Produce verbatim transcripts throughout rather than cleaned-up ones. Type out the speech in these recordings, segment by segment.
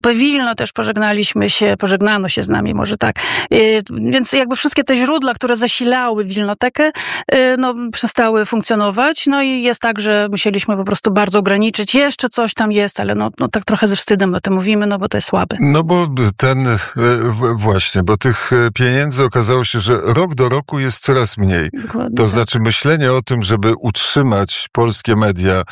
Powilno też pożegnaliśmy się, pożegnano się z nami, może tak. Więc jakby wszystkie te źródła, które zasilały Wilnotekę, no, przestały funkcjonować. No i jest tak, że musieliśmy po prostu bardzo ograniczyć. Jeszcze coś tam jest, ale no, no tak trochę ze wstydem o tym mówimy, no bo to jest słabe. No bo ten, właśnie, bo tych pieniędzy okazało się, że rok do roku jest coraz mniej. Dokładnie, to tak. znaczy myślenie o tym, żeby utrzymać polskie media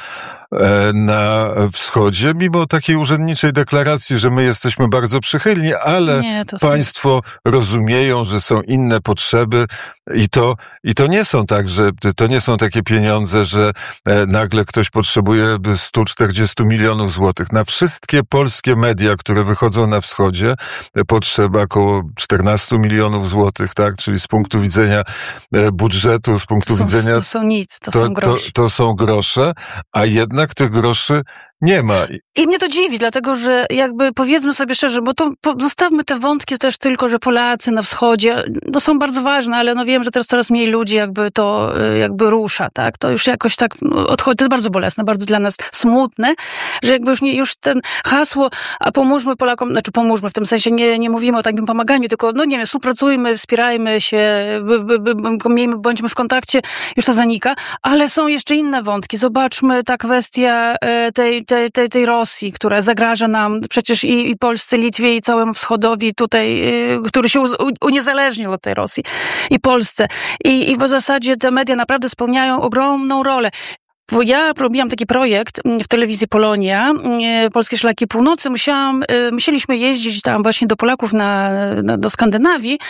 na wschodzie, mimo takiej urzędniczej deklaracji, że my jesteśmy bardzo przychylni, ale Nie, to państwo są... rozumieją, że są inne potrzeby i to, i to nie są tak, że to nie są takie pieniądze, że nagle ktoś potrzebuje sto czterdzieści milionów złotych. Na wszystkie polskie media, które wychodzą na wschodzie, potrzeba około czternaście milionów złotych, tak? Czyli z punktu widzenia budżetu, z punktu to są, widzenia... To są nic, to, to są grosze. To, to są grosze, a jednak tych groszy nie ma. I mnie to dziwi, dlatego że jakby powiedzmy sobie szczerze, bo to zostawmy te wątki też tylko, że Polacy na wschodzie, no są bardzo ważne, ale no wiem, że teraz coraz mniej ludzi jakby to jakby rusza, tak? To już jakoś tak odchodzi. To jest bardzo bolesne, bardzo dla nas smutne, że jakby już nie, już ten hasło, a pomóżmy Polakom, znaczy pomóżmy, w tym sensie nie, nie mówimy o takim pomaganiu, tylko no nie wiem, współpracujmy, wspierajmy się, by, by, by, miejmy, bądźmy w kontakcie, już to zanika, ale są jeszcze inne wątki. Zobaczmy ta kwestia tej Tej, tej, tej Rosji, która zagraża nam przecież i, i Polsce, Litwie i całemu wschodowi tutaj, y, który się uniezależnił od tej Rosji i Polsce. I, i w zasadzie te media naprawdę spełniają ogromną rolę. Bo ja robiłam taki projekt w telewizji Polonia, Polskie Szlaki Północy. Musiałam, musieliśmy jeździć tam właśnie do Polaków na, na, do Skandynawii,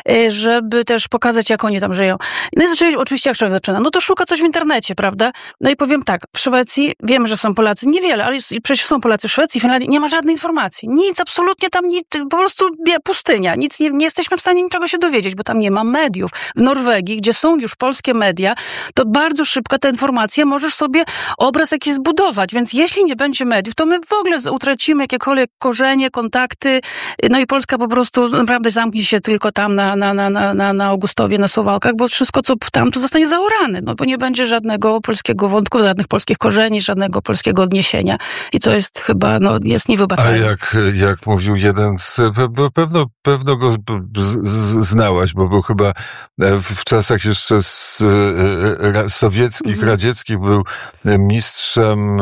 żeby też pokazać, jak oni tam żyją. No i zaczęli, oczywiście jak człowiek zaczyna, no to szuka coś w internecie, prawda? No i powiem tak, w Szwecji, wiemy, że są Polacy, niewiele, ale jest, przecież są Polacy w Szwecji, w Finlandii, nie ma żadnej informacji. Nic, absolutnie tam nic, po prostu pustynia. Nic, nie, nie jesteśmy w stanie niczego się dowiedzieć, bo tam nie ma mediów. W Norwegii, gdzie są już polskie media, to bardzo szybko te informacje możesz sobie obraz jakiś zbudować, więc jeśli nie będzie mediów, to my w ogóle utracimy jakiekolwiek korzenie, kontakty, no i Polska po prostu naprawdę zamknie się tylko tam na, na, na, na, na Augustowie, na Suwałkach, bo wszystko, co tam, to zostanie zaorane, no bo nie będzie żadnego polskiego wątku, żadnych polskich korzeni, żadnego polskiego odniesienia i to jest chyba, no, jest niewybaczalne. A jak, jak mówił jeden z, pewno, pewno go z, z, znałaś, bo był chyba w czasach jeszcze z, sowieckich, mhm. radzieckich, był mistrzem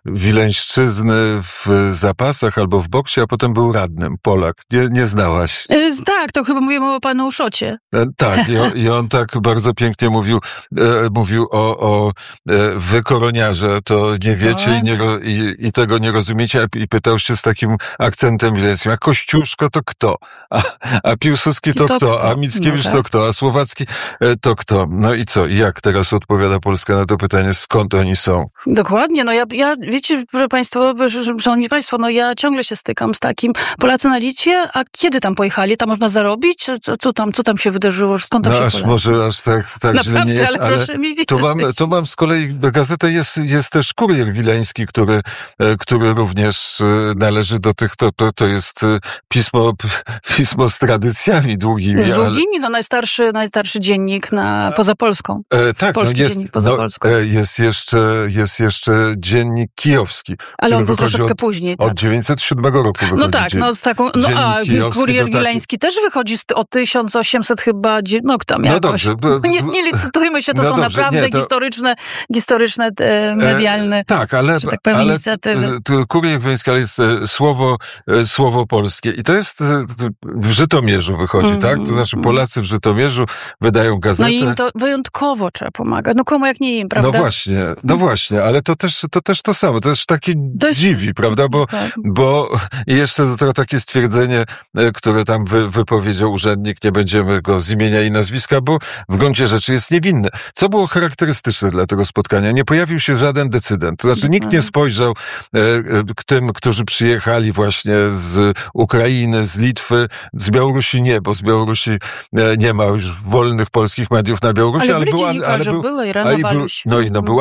Wileńszczyzny w zapasach albo w boksie, a potem był radnym, Polak. Nie, nie znałaś? E, tak, to chyba mówimy o panu Szocie. E, tak, i on, i on tak bardzo pięknie mówił, e, mówił o, o e, wykoroniarze, to nie wiecie i, nie, i, i tego nie rozumiecie, i pytał się z takim akcentem wileńskim, a Kościuszko to kto? A, a Piłsudski to, to kto? kto? A Mickiewicz no tak. to kto? A Słowacki e, to kto? No i co? I jak teraz odpowiada Polska na to pytanie, skąd oni są? Dokładnie, no ja, ja wiecie, proszę Państwo, szanowni Państwo, no ja ciągle się stykam z takim, Polacy na Litwie, a kiedy tam pojechali? Tam można zarobić? Co, co tam, co tam się wydarzyło? Skąd tam no się aż poleci? może aż tak, tak Naprawdę, źle nie jest, ale, ale, proszę mi wierzyć. tu mam, tu mam z kolei gazetę, jest, jest też Kurier Wileński, który, który również należy do tych, to, to, to jest pismo, pismo z tradycjami długimi. Z długimi, ale... no najstarszy, najstarszy dziennik na, poza Polską. E, tak, Polski no jest, dziennik poza no, Polską. E, jest jeszcze, jest jeszcze dziennik kijowski. Ale on był troszeczkę od, później. Tak. Od dziewięćset siódmego roku wychodzi. No tak, dzien, no z taką, no a Kurier Wileński też wychodzi z, od tysiąc osiemset chyba, no tam jakoś. No dobrze. Bo, nie, nie licytujmy się, to no są dobrze, naprawdę nie, to... historyczne, historyczne, e, medialne, e, tak, ale, że tak powiem, ale inicjatywy. Kurier Wileński, ale jest e, słowo, e, słowo polskie i to jest e, w Żytomierzu wychodzi, mm, tak? To znaczy Polacy w Żytomierzu wydają gazetę. No i im to wyjątkowo trzeba pomagać. No komu jak nie im, prawda? No właśnie, no właśnie, ale to też to, też to samo. To też takie to jest... dziwi, prawda? Bo, tak. bo i jeszcze do tego takie stwierdzenie, które tam wy, wypowiedział urzędnik, nie będziemy go z imienia i nazwiska, bo w gruncie rzeczy jest niewinny. Co było charakterystyczne dla tego spotkania? Nie pojawił się żaden decydent. To znaczy nikt nie spojrzał e, k tym, którzy przyjechali właśnie z Ukrainy, z Litwy, z Białorusi nie, bo z Białorusi e, nie ma już wolnych polskich mediów na Białorusi, ale, ale, był, ale był, były, ale był, no i no był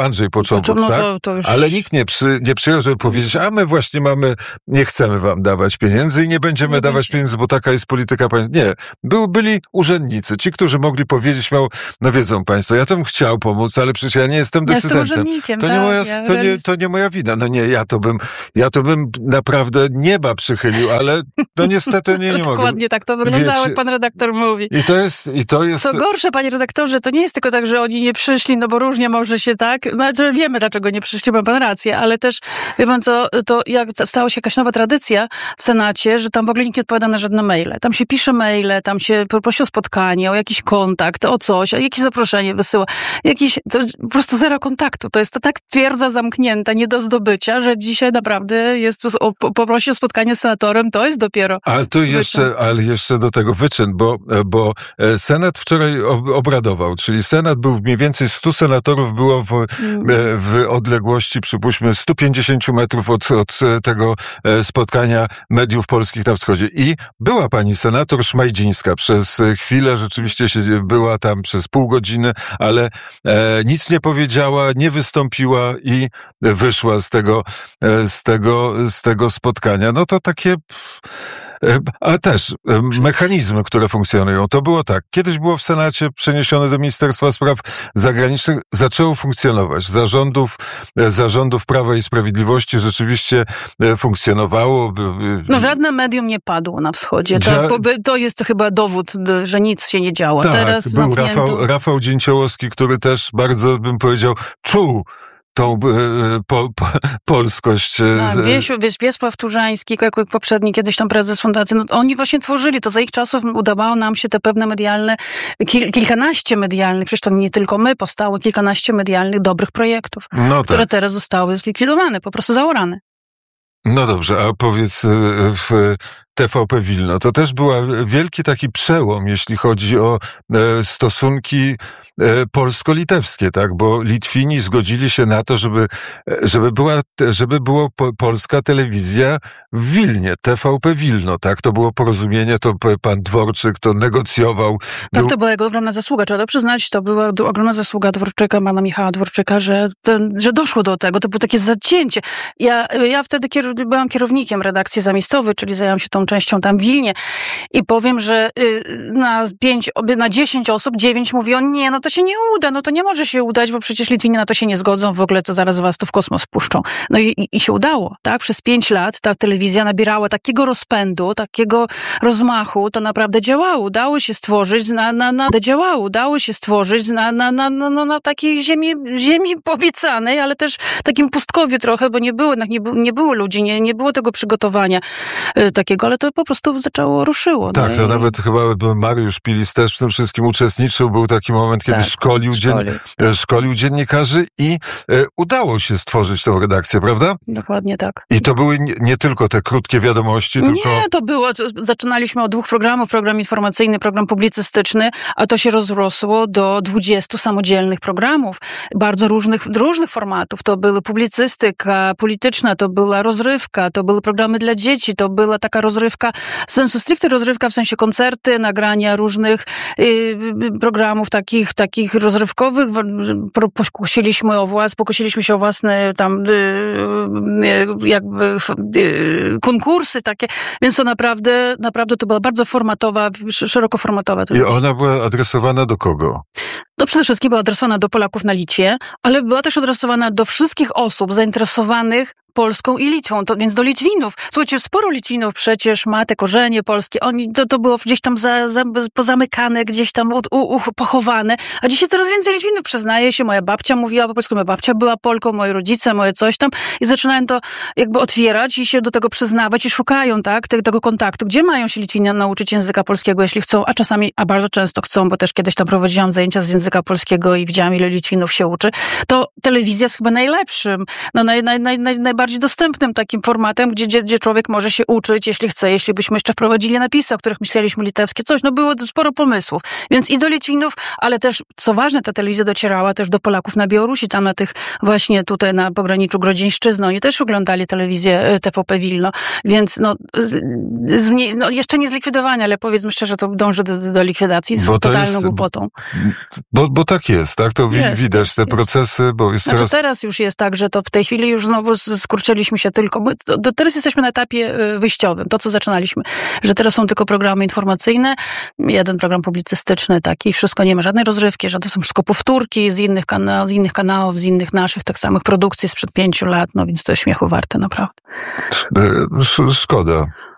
Andrzej Poczobut, no, tak? to, to już... Ale nikt nie, przy, nie przyjął, żeby powiedzieć, a my właśnie mamy, nie chcemy wam dawać pieniędzy i nie będziemy nie dawać będzie. pieniędzy, bo taka jest polityka państwa. Nie. Był, byli urzędnicy, ci, którzy mogli powiedzieć, miał, no wiedzą państwo, ja to bym chciał pomóc, ale przecież ja nie jestem decydentem. Ja to, tak, nie moja, ja to, nie, to nie moja wina. No nie, ja to bym, ja to bym naprawdę nieba przychylił, ale no niestety nie, nie mogę. Dokładnie tak to wyglądało, Wiecie, jak pan redaktor mówi. I to jest, i to jest... Co gorsze, panie redaktorze, to nie jest tylko tak, że oni nie przyszli, no bo różnie może się tak, znaczy wiemy, dlaczego nie przyszli, ma pan rację, ale też, wie pan co, to jak stała się jakaś nowa tradycja w Senacie, że tam w ogóle nikt nie odpowiada na żadne maile. Tam się pisze maile, tam się prosi o spotkanie, o jakiś kontakt, o coś, o jakieś zaproszenie wysyła. Jakiś, to po prostu zero kontaktu. To jest to tak twierdza zamknięta, nie do zdobycia, że dzisiaj naprawdę jest, o, poprosi o spotkanie z senatorem, to jest dopiero Ale tu jeszcze, ale jeszcze do tego wyczyn, bo, bo Senat wczoraj obradował, czyli Senat był mniej więcej stu senatorów było w, w odległości, przypuśćmy, stu pięćdziesięciu metrów od, od tego spotkania mediów polskich na wschodzie. I była pani senator Szmajdzińska przez chwilę, rzeczywiście się była tam przez pół godziny, ale e, nic nie powiedziała, nie wystąpiła i wyszła z tego, z tego, z tego spotkania. No to takie... A też mechanizmy, które funkcjonują. To było tak. Kiedyś było w Senacie przeniesione do Ministerstwa Spraw Zagranicznych, zaczęło funkcjonować. Zarządów, zarządów Prawa i Sprawiedliwości rzeczywiście funkcjonowało. No żadne medium nie padło na wschodzie. To, to jest chyba dowód, że nic się nie działo. Tak, Teraz był Rafał, Rafał Dzięciołowski, który też bardzo, bym powiedział, czuł tą po, po, polskość. Tak, Wiesiu, wiesz, Wiesław Turzański, jak poprzedni kiedyś tam prezes fundacji, no, oni właśnie tworzyli to. Za ich czasów udawało nam się te pewne medialne, kil, kilkanaście medialnych, przecież to nie tylko my, powstało kilkanaście medialnych dobrych projektów, no które tak. teraz zostały zlikwidowane, po prostu zaorane. No dobrze, a powiedz w T V P Wilno, to też był wielki taki przełom, jeśli chodzi o stosunki polsko-litewskie, tak? Bo Litwini zgodzili się na to, żeby, żeby była, żeby było polska telewizja w Wilnie, T V P Wilno, tak? To było porozumienie, to pan Dworczyk to negocjował. Tak, to była jego ogromna zasługa, trzeba to przyznać, to była ogromna zasługa Dworczyka, pana Michała Dworczyka, że, ten, że doszło do tego, to było takie zacięcie. Ja, ja wtedy kieru- byłam kierownikiem redakcji zamiejscowej, czyli zajęłam się tą częścią tam w Wilnie i powiem, że na pięć, na dziesięć osób, dziewięć mówiło, nie, no to się nie uda, no to nie może się udać, bo przecież Litwini na to się nie zgodzą, w ogóle to zaraz was tu w kosmos puszczą. No i, i, i się udało, tak? Przez pięć lat ta telewizja nabierała takiego rozpędu, takiego rozmachu, to naprawdę działało. Udało się stworzyć na, na, na działało, udało się stworzyć na, na, na, na, na, na takiej ziemi, ziemi obiecanej, ale też takim pustkowiu trochę, bo nie było, nie, nie było ludzi, nie, nie było tego przygotowania y, takiego, ale to po prostu zaczęło, ruszyło. Tak, no to i... nawet chyba Mariusz Pilis też w tym wszystkim uczestniczył. Był taki moment, kiedy tak, szkolił, szkolił. Dzien... szkolił dziennikarzy i e, udało się stworzyć tą redakcję, prawda? Dokładnie tak. I to były nie, nie tylko te krótkie wiadomości, tylko... Nie, to było, to zaczynaliśmy od dwóch programów, program informacyjny, program publicystyczny, a to się rozrosło do dwudziestu samodzielnych programów, bardzo różnych, różnych formatów. To były publicystyka polityczna, to była rozrywka, to były programy dla dzieci, to była taka rozrywka, sensu stricte rozrywka, w sensie koncerty, nagrania różnych y, programów takich, takich rozrywkowych. Pokusiliśmy o włas, pokusiliśmy się o własne tam y, y, jakby y, konkursy takie, więc to naprawdę, naprawdę to była bardzo formatowa, szerokoformatowa telewizja. I ona była adresowana do kogo? No przede wszystkim była adresowana do Polaków na Litwie, ale była też adresowana do wszystkich osób zainteresowanych Polską i Litwą, to więc do Litwinów. Słuchajcie, sporo Litwinów przecież ma te korzenie polskie, oni, to, to było gdzieś tam za, za, pozamykane, gdzieś tam u, u, pochowane, a dzisiaj coraz więcej Litwinów przyznaje się, moja babcia mówiła po polsku, moja babcia była Polką, moi rodzice, moje coś tam i zaczynają to jakby otwierać i się do tego przyznawać i szukają, tak, te, tego kontaktu, gdzie mają się Litwini nauczyć języka polskiego, jeśli chcą, a czasami, a bardzo często chcą, bo też kiedyś tam prowadziłam zajęcia z języka polskiego i widziałam, ile Litwinów się uczy, to telewizja jest chyba najlepszym, no naj, naj, naj, naj, bardziej dostępnym takim formatem, gdzie, gdzie, gdzie człowiek może się uczyć, jeśli chce, jeśli byśmy jeszcze wprowadzili napisy, o których myśleliśmy, litewskie, coś, no było sporo pomysłów. Więc i do Litwinów, ale też, co ważne, ta telewizja docierała też do Polaków na Białorusi, tam na tych właśnie tutaj na pograniczu Grodzieńszczyzny, oni też oglądali telewizję T V P Wilno, więc no, z, z, no jeszcze nie zlikwidowania, ale powiedzmy szczerze, to dąży do, do likwidacji z totalną jest, głupotą. Bo, bo tak jest, tak? To jest, widać te jest. procesy, bo jest znaczy, coraz... teraz już jest tak, że to w tej chwili już znowu skurczyliśmy się tylko, my, to, teraz jesteśmy na etapie wyjściowym, to co zaczynaliśmy, że teraz są tylko programy informacyjne, jeden program publicystyczny taki, wszystko, nie ma żadnej rozrywki, że to są wszystko powtórki z innych, kana- z innych kanałów, z innych naszych tak samych produkcji sprzed pięciu lat, no więc to jest śmiechu warte, naprawdę. Szkoda.